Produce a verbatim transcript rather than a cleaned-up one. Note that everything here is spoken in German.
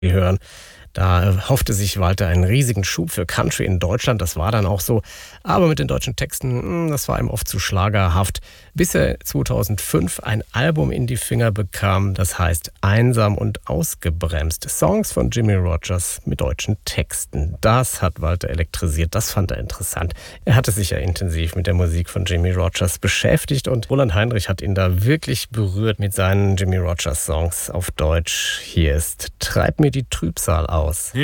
hören. Da hoffte sich Walter einen riesigen Schub für Country in Deutschland. Das war dann auch so. Aber mit den deutschen Texten, das war ihm oft zu schlagerhaft. Bis er zweitausendfünf ein Album in die Finger bekam, das heißt Einsam und ausgebremst. Songs von Jimmie Rodgers mit deutschen Texten. Das hat Walter elektrisiert, das fand er interessant. Er hatte sich ja intensiv mit der Musik von Jimmie Rodgers beschäftigt und Roland Heinrich hat ihn da wirklich berührt mit seinen Jimmie Rodgers Songs auf Deutsch. Hier ist Treib mir die Trübsal aus.